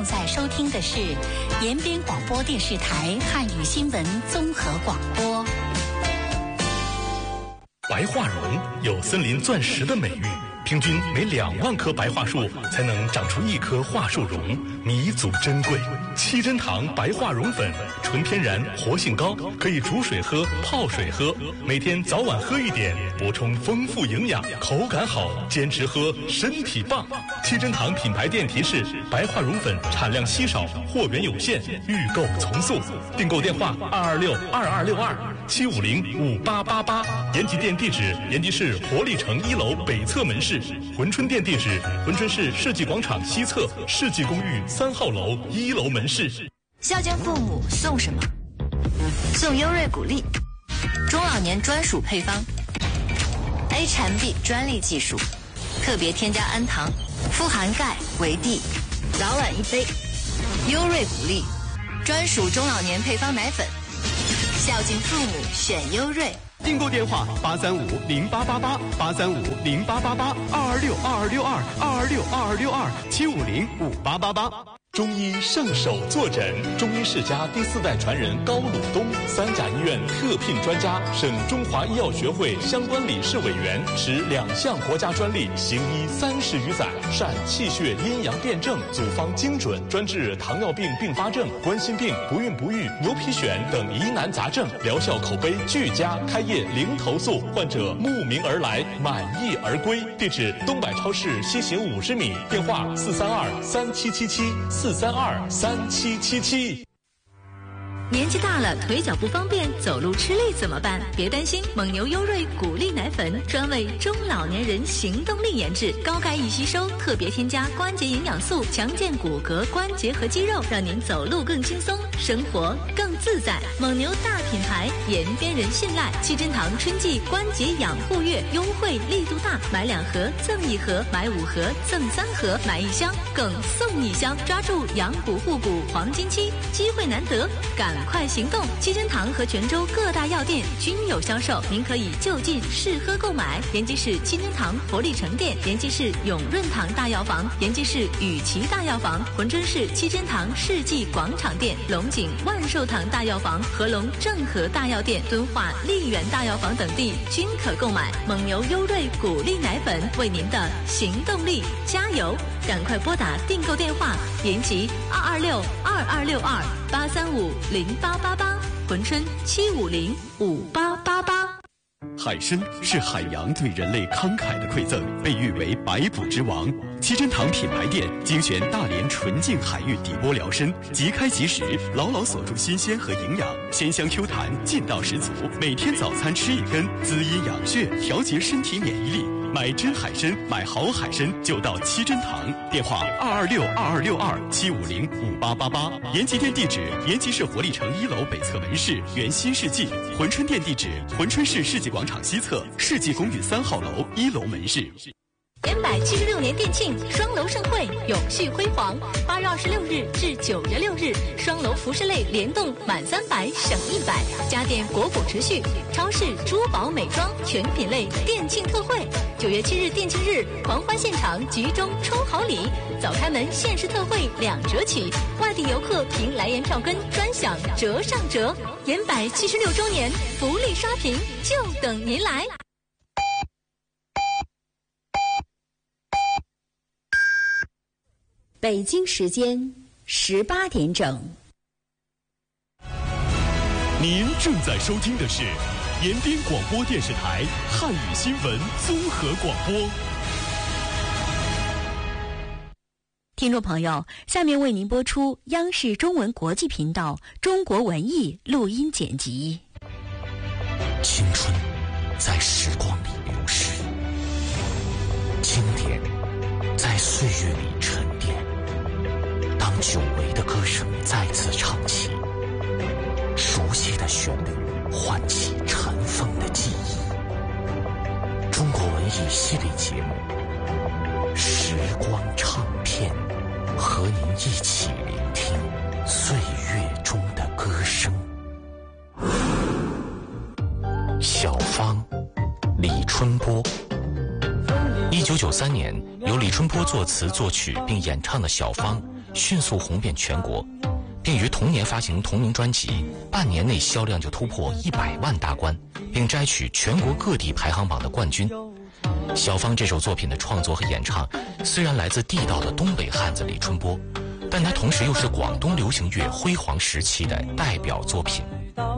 在收听的是延边广播电视台汉语新闻综合广播。 白桦榕有森林钻石的美誉，平均每2万棵白桦树才能长出1棵桦树榕，弥足珍贵。七珍堂白桦榕粉，纯天然，活性高，可以煮水喝、泡水喝，每天早晚喝一点，补充丰富营养，口感好，坚持喝，身体棒。七珍堂品牌店提示：白桦榕粉产量稀少，货源有限，预购从速。订购电话226-2262-750-5888。延吉店地址：延吉市活力城1楼北侧门市。珲春店地址：珲春市世纪广场西侧世纪公寓3号楼1楼门市。 孝敬父母送什么？送优瑞谷粒，中老年专属配方 ，H&B 专利技术，特别添加氨糖，富含钙、维 D， 早晚1杯。优瑞谷粒，专属中老年配方奶粉，孝敬父母选优瑞。 订购电话835-0888，835-0888，226-2262，226-2262，750-5888。 中医圣手坐诊，中医世家第4代传人高鲁东，3甲医院特聘专家，省中华医药学会相关理事委员，持2项国家专利，行医30余载，善气血阴阳辩证，组方精准，专治糖尿病并发症、冠心病、不孕不育、牛皮癣等疑难杂症，疗效口碑俱佳，开业零投诉，患者慕名而来，满意而归。地址：东百超市西行50米，电话432-3777，432-3777。 年纪大了，腿脚不方便，走路吃力怎么办？别担心，蒙牛优瑞谷粒奶粉专为中老年人行动力研制，高钙易吸收，特别添加关节营养素，强健骨骼、关节和肌肉，让您走路更轻松，生活更自在。蒙牛大品牌，延边人信赖。七珍堂春季关节养护月优惠力度大，买2盒赠1盒，买5盒赠3盒，买1箱更送1箱，抓住养骨护骨黄金期，机会难得，赶快行动！七珍堂和泉州各大药店均有销售，您可以就近试喝购买。延吉市七珍堂活力城店，延吉市永润堂大药房，延吉市雨琦大药房，珲春市七珍堂世纪广场店，龙井万寿堂大药房、合龙正和大药店、敦化丽园大药房等地均可购买。蒙牛优瑞谷粒奶粉，为您的行动力加油！赶快拨打订购电话：延吉226-2262-835-0888，珲春750-5888。 海参是海洋对人类慷慨的馈赠，被誉为百补之王。七珍堂品牌店精选大连纯净海域底波疗参，即开即食，牢牢锁住新鲜和营养，鲜香 Q 弹，劲道十足。每天早餐吃1根，滋阴养血，调节身体免疫力。买真海参，买好海参就到七珍堂。电话226-2262-750-5888。延吉店地址：延吉市活力城1楼北侧门市原新世纪。珲春店地址：珲春市世纪广场西侧世纪公寓3号楼1楼门市。 延柏76年店庆双楼盛会，永续辉煌。8月26日至9月6日，双楼服饰类联动满300省100，家电国补持续，超市珠宝美妆全品类店庆特惠。9月7日店庆日，狂欢现场集中抽好礼，早开门限时特惠2折起，外地游客凭来延票根专享折上折。延柏76周年福利刷屏，就等您来。 北京时间18点整。 您正在收听的是延边广播电视台汉语新闻综合广播。 听众朋友，下面为您播出央视中文国际频道中国文艺录音剪辑。 青春在时光里流逝，经典在岁月里沉淀。当久违的歌声再次唱起，熟悉的旋律唤起尘封的记忆。中国文艺系列节目《时光唱片》，和您一起聆听岁月中的歌声。小芳，李春波。1993年，由李春波作词作曲并演唱的《小芳》 迅速红遍全国，并于同年发行同名专辑，半年内销量就突破100万大关，并摘取全国各地排行榜的冠军。小芳这首作品的创作和演唱，虽然来自地道的东北汉子李春波，但它同时又是广东流行乐辉煌时期的代表作品。